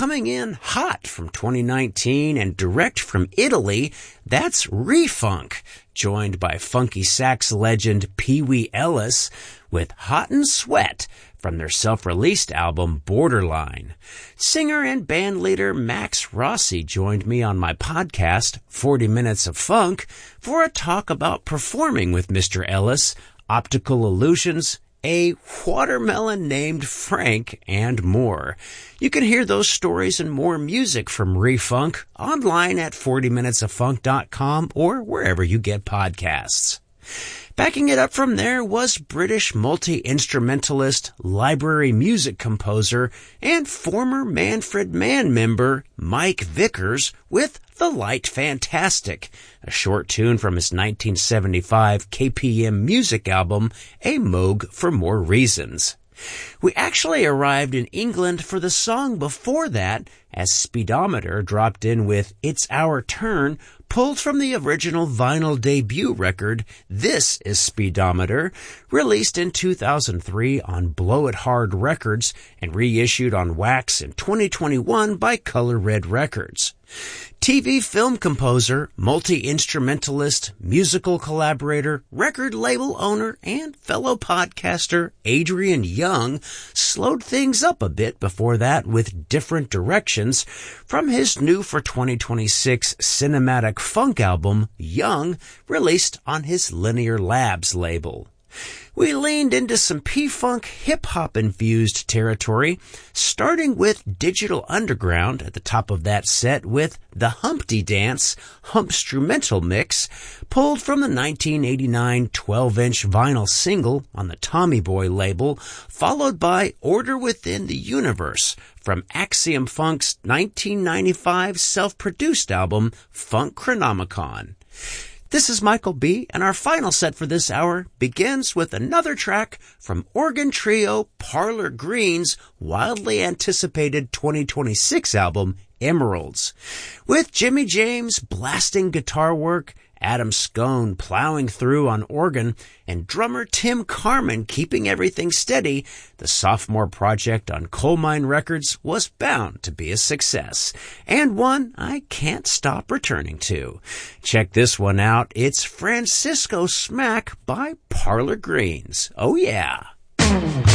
coming in hot from 2019 and direct from Italy, that's Refunk, joined by funky sax legend Pee Wee Ellis with Hot and Sweat from their self-released album Borderline. Singer and bandleader Max Rossi joined me on my podcast, 40 Minutes of Funk, for a talk about performing with Mr. Ellis, optical illusions, a watermelon named Frank, and more. You can hear those stories and more music from Refunk online at 40minutesoffunk.com or wherever you get podcasts. Backing it up from there was British multi-instrumentalist, library music composer, and former Manfred Mann member Mike Vickers with The Light Fantastic, a short tune from his 1975 KPM music album, A Moog for More Reasons. We actually arrived in England for the song before that, as Speedometer dropped in with It's Our Turn, pulled from the original vinyl debut record, This is Speedometer, released in 2003 on Blow It Hard Records and reissued on Wax in 2021 by Color Red Records. TV film composer, multi-instrumentalist, musical collaborator, record label owner, and fellow podcaster Adrian Young slowed things up a bit before that with Different Directions from his new for 2026 cinematic funk album, Young, released on his Linear Labs label. We leaned into some P-Funk hip-hop infused territory, starting with Digital Underground at the top of that set with the Humpty Dance Humpstrumental mix, pulled from the 1989 12-inch vinyl single on the Tommy Boy label, followed by Order Within the Universe from Axiom Funk's 1995 self-produced album, Funk Chronomicon. This is Michael B., and our final set for this hour begins with another track from organ trio Parlor Green's wildly anticipated 2026 album, Emeralds. With Jimmy James blasting guitar work, Adam Scone plowing through on organ, and drummer Tim Carman keeping everything steady, the sophomore project on Coal Mine Records was bound to be a success, and one I can't stop returning to. Check this one out. It's Francisco Smack by Parlor Greens. Oh yeah.